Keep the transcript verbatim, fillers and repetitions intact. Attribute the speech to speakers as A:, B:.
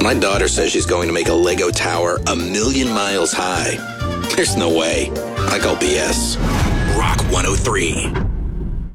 A: My daughter says she's going to make a Lego tower a million miles high. There's no way. I call B S. Rock one oh three.